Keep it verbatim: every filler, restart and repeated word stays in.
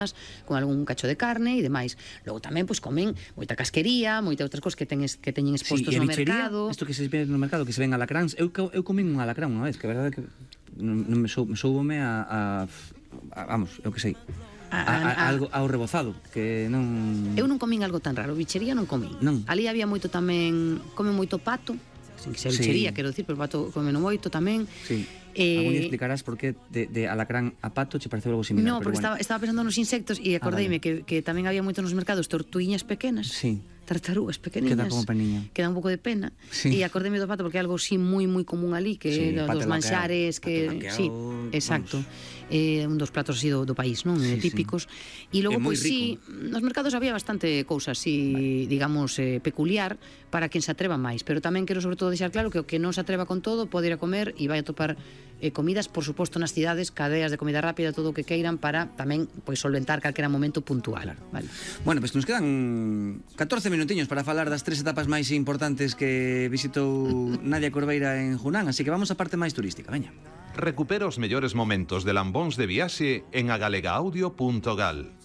con algún cacho de carne e demais. Logo tamén pois comen moita casquería, moita outras cosas que teñen que teñen expostos sí, no bichería, mercado. Isto que se ve no mercado, que se ven alacráns. Eu, eu comín un alacrán unha vez, que a verdade que non, non me, sou, me soubome a, a, a vamos, eu que sei. A, a, a, algo ao rebozado, que non... Eu non comín algo tan raro, bichería non comín. Non. Ali había moito tamén, come moito pato, sin que sea bichería, sí. Quero dicir, pero o pato come moito tamén. Sí. Eh, Algún día explicarás por que de, de alacrán a pato che pareceu algo similar. No, porque bueno. estaba, estaba pensando nos insectos e acordeime ah, vale. que, que tamén había moito nos mercados tortuiñas pequenas. Sí. Tartarugas pequeninas. Queda como peniña. Queda un pouco de pena. Sí. E acordeime do pato porque é algo así moi moi común ali, que sí, do, dos manxares que laqueado, sí, exacto. Eh, un dos platos así do, do país, non? Sí, típicos. E sí. Logo pois pues, sí, nos mercados había bastante cousa así, vale. digamos, eh, peculiar para quen se atreva máis, pero tamén quero sobre todo deixar claro que o que non se atreva con todo pode ir a comer e vai a topar eh, comidas, por suposto, nas cidades, cadeas de comida rápida, todo o que queiran para tamén pois solventar calquera momento puntual. Claro. Vale. Bueno, pois pues nos quedan catorce minutiños para falar das tres etapas máis importantes que visitou Nadia Corveira en Junán, así que vamos á parte máis turística, veña. Recupera os mellores momentos de Lambóns de viaxe en agalega audio punto gal.